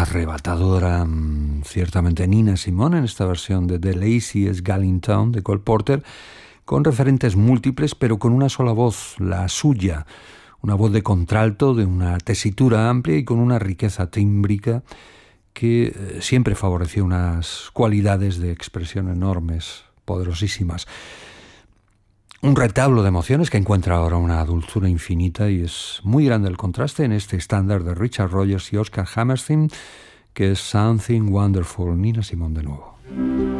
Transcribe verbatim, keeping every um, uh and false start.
arrebatadora, ciertamente, Nina Simone en esta versión de The Laziest Gal in Town de Cole Porter, con referentes múltiples, pero con una sola voz, la suya, una voz de contralto, de una tesitura amplia y con una riqueza tímbrica que siempre favoreció unas cualidades de expresión enormes, poderosísimas. Un retablo de emociones que encuentra ahora una dulzura infinita, y es muy grande el contraste en este estándar de Richard Rodgers y Oscar Hammerstein, que es Something Wonderful. Nina Simone de nuevo.